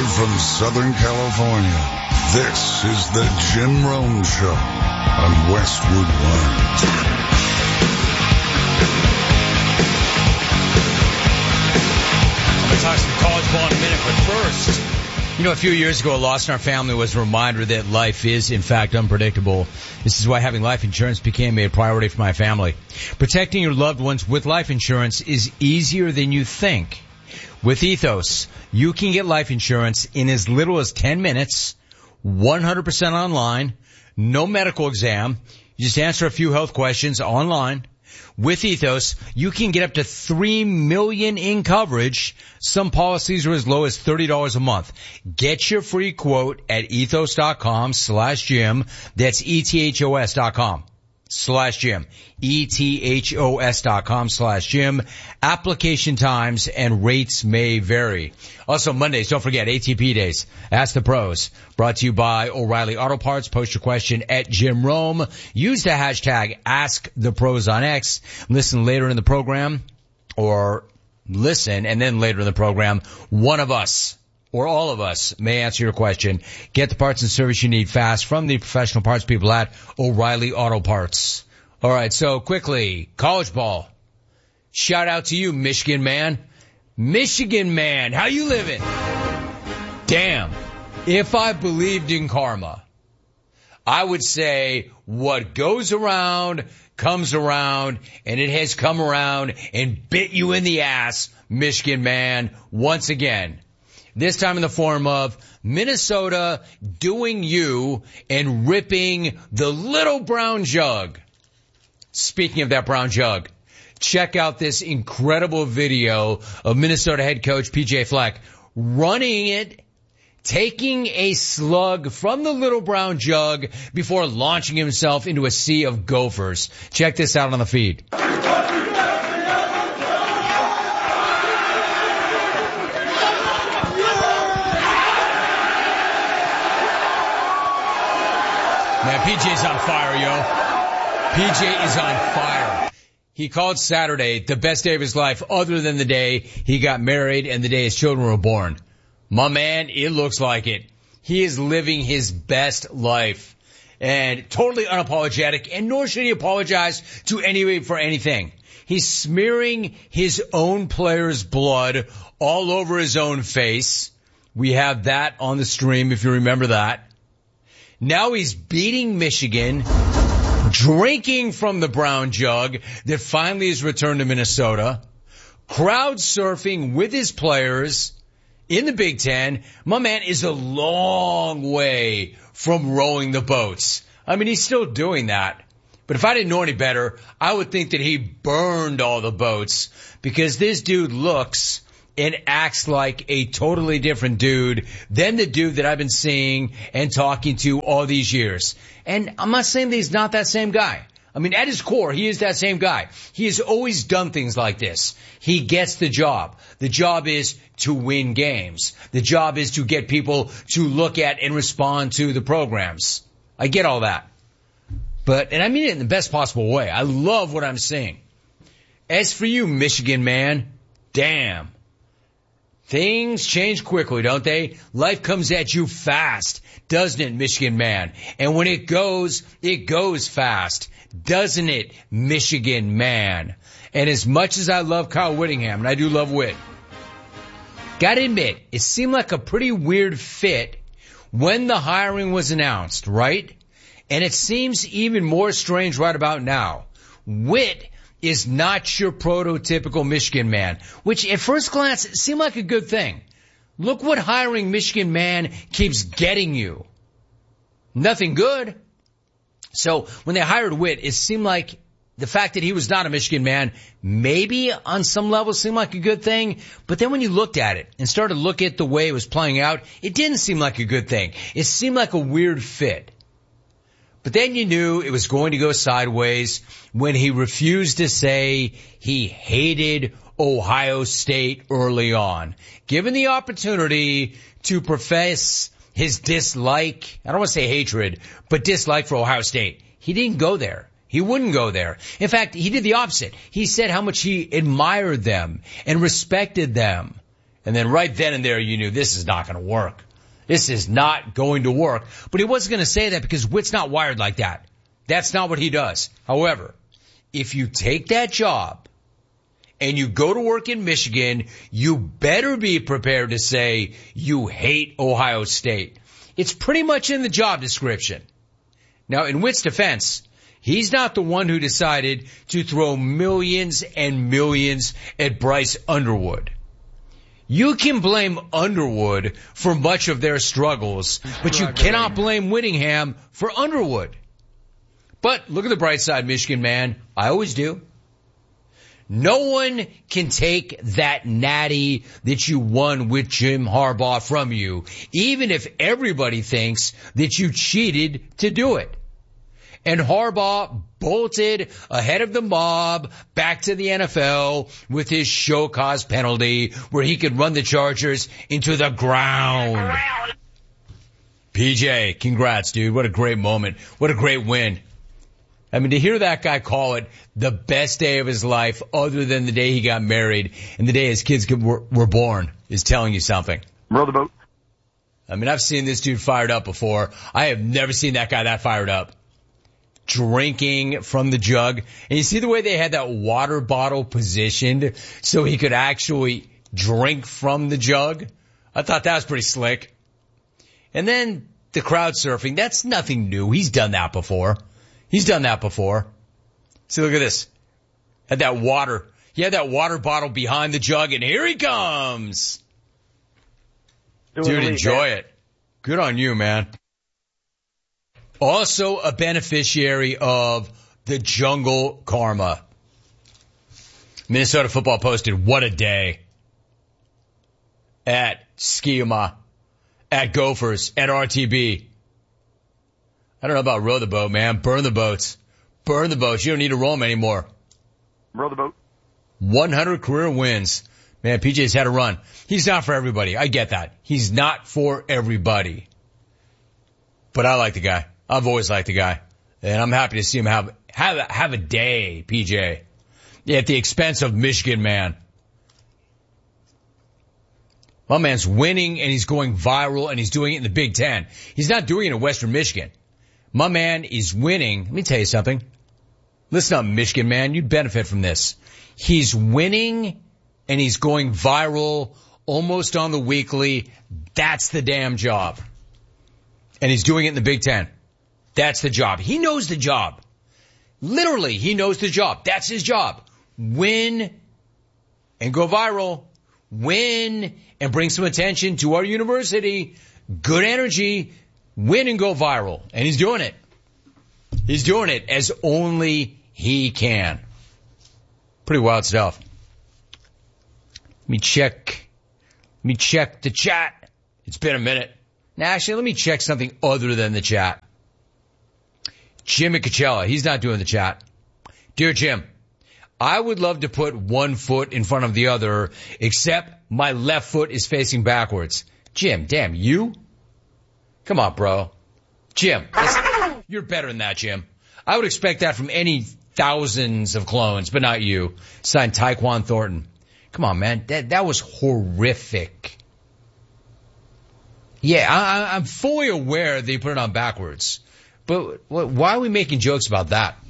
Live from Southern California, this is the Jim Rome Show on Westwood One. I'm going to talk some college ball in a minute, but first, a few years ago, a loss in our family was a reminder that life is, in fact, unpredictable. This is why having life insurance became a priority for my family. Protecting your loved ones with life insurance is easier than you think. With Ethos, you can get life insurance in as little as 10 minutes, 100% online, no medical exam. You just answer a few health questions online. With Ethos, you can get up to $3 million in coverage. Some policies are as low as $30 a month. Get your free quote at ethos.com/Jim. That's ethos.com/Jim. ethos.com/Jim. Application times and rates may vary. Also Mondays, don't forget ATP days. Ask the Pros. Brought to you by O'Reilly Auto Parts. Post your question at Jim Rome. Use the hashtag AskThePros on X. Listen later in the program, or listen and then later in the program, one of us or all of us may answer your question. Get the parts and service you need fast from the professional parts people at O'Reilly Auto Parts. All right, so quickly, college ball. Shout out to you, Michigan man. Michigan man, how you living? Damn, if I believed in karma, I would say what goes around comes around, and it has come around and bit you in the ass, Michigan man, once again. This time in the form of Minnesota doing you and ripping the little brown jug. Speaking of that brown jug, check out this incredible video of Minnesota head coach PJ Fleck running it, taking a slug from the little brown jug before launching himself into a sea of gophers. Check this out on the feed. Man, PJ's on fire, yo. PJ is on fire. He called Saturday the best day of his life other than the day he got married and the day his children were born. My man, it looks like it. He is living his best life and totally unapologetic, and nor should he apologize to anybody for anything. He's smearing his own players' blood all over his own face. We have that on the stream if you remember that. Now he's beating Michigan, drinking from the brown jug that finally has returned to Minnesota, crowd surfing with his players in the Big Ten. My man is a long way from rowing the boats. I mean, he's still doing that. But if I didn't know any better, I would think that he burned all the boats, because this dude looks and acts like a totally different dude than the dude that I've been seeing and talking to all these years. And I'm not saying that he's not that same guy. I mean, at his core, he is that same guy. He has always done things like this. He gets the job. The job is to win games. The job is to get people to look at and respond to the programs. I get all that. And I mean it in the best possible way. I love what I'm seeing. As for you, Michigan man, damn. Things change quickly, don't they? Life comes at you fast, doesn't it, Michigan man? And when it goes fast, doesn't it, Michigan man? And as much as I love Kyle Whittingham, and I do love Whit, gotta admit, it seemed like a pretty weird fit when the hiring was announced, right? And it seems even more strange right about now. Whit is not your prototypical Michigan man, which at first glance seemed like a good thing. Look what hiring Michigan man keeps getting you. Nothing good. So when they hired Whit, it seemed like the fact that he was not a Michigan man maybe on some level seemed like a good thing. But then when you looked at it and started to look at the way it was playing out, it didn't seem like a good thing. It seemed like a weird fit. But then you knew it was going to go sideways when he refused to say he hated Ohio State early on. Given the opportunity to profess his dislike, I don't want to say hatred, but dislike for Ohio State, he didn't go there. He wouldn't go there. In fact, he did the opposite. He said how much he admired them and respected them And then right then and there you knew this is not going to work. This is not going to work. But he wasn't going to say that because Witt's not wired like that. That's not what he does. However, if you take that job and you go to work in Michigan, you better be prepared to say you hate Ohio State. It's pretty much in the job description. Now, in Witt's defense, he's not the one who decided to throw millions and millions at Bryce Underwood. You can blame Underwood for much of their struggles, but you cannot blame Whittingham for Underwood. But look at the bright side, Michigan man. I always do. No one can take that natty that you won with Jim Harbaugh from you, even if everybody thinks that you cheated to do it. And Harbaugh bolted ahead of the mob back to the NFL with his show cause penalty where he could run the Chargers into the ground. PJ, congrats, dude. What a great moment. What a great win. I mean, to hear that guy call it the best day of his life other than the day he got married and the day his kids were born is telling you something. Row the boat. I mean, I've seen this dude fired up before. I have never seen that guy that fired up. Drinking from the jug. And you see the way they had that water bottle positioned so he could actually drink from the jug? I thought that was pretty slick. And then the crowd surfing, that's nothing new. He's done that before. See, look at this. Had that water. He had that water bottle behind the jug, and here he comes. Dude, enjoy it. Good on you, man. Also a beneficiary of the jungle karma. Minnesota Football posted, what a day. At Schema, at Gophers, at RTB. I don't know about row the boat, man. Burn the boats. Burn the boats. You don't need to roll them anymore. Row the boat. 100 career wins. Man, PJ's had a run. He's not for everybody. I get that. He's not for everybody. But I like the guy. I've always liked the guy. And I'm happy to see him have a day, PJ. At the expense of Michigan, man. My man's winning and he's going viral and he's doing it in the Big Ten. He's not doing it in Western Michigan. My man is winning. Let me tell you something. Listen up, Michigan man. You'd benefit from this. He's winning and he's going viral almost on the weekly. That's the damn job. And he's doing it in the Big Ten. That's the job. He knows the job. Literally, he knows the job. That's his job. Win and go viral. Win and bring some attention to our university. Good energy. Win and go viral. And he's doing it. He's doing it as only he can. Pretty wild stuff. Let me check the chat. It's been a minute. Now, actually, let me check something other than the chat. Jim Coachella, he's not doing the chat. Dear Jim, I would love to put one foot in front of the other, except my left foot is facing backwards. Jim, damn, you? Come on, bro. Jim, listen, you're better than that, Jim. I would expect that from any thousands of clones, but not you. Signed Tyquan Thornton. Come on, man. That was horrific. Yeah, I'm fully aware they put it on backwards. But why are we making jokes about that?